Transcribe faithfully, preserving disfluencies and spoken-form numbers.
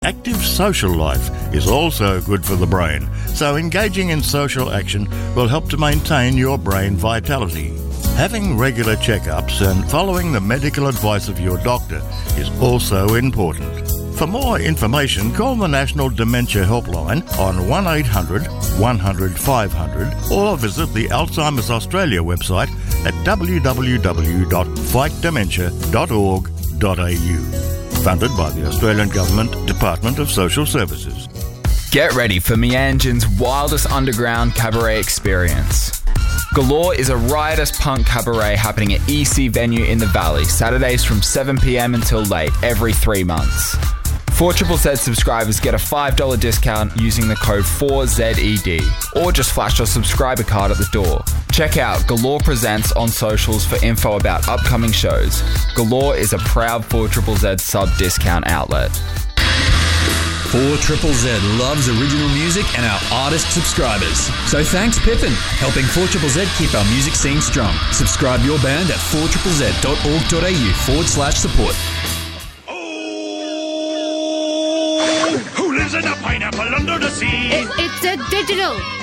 Active social life is also good for the brain, so engaging in social action will help to maintain your brain vitality. Having regular checkups and following the medical advice of your doctor is also important. For more information, call the National Dementia Helpline on one eight hundred one hundred five hundred or visit the Alzheimer's Australia website at w w w dot fight dementia dot org dot a u. Funded by the Australian Government Department of Social Services. Get ready for Meanjin's wildest underground cabaret experience. Galore is a riotous punk cabaret happening at E C Venue in the Valley, Saturdays from seven p m until late, every three months. four Z Z Z subscribers get a five dollars discount using the code four Z E D, or just flash your subscriber card at the door. Check out Galore Presents on socials for info about upcoming shows. Galore is a proud four Z Z Z sub-discount outlet. four Z Z Z loves original music and our artist subscribers. So thanks Pippin, helping four Z Z Z keep our music scene strong. Subscribe your band at four Z Z Z dot org dot a u forward slash support. Who lives in a pineapple under the sea? It, it's a digital.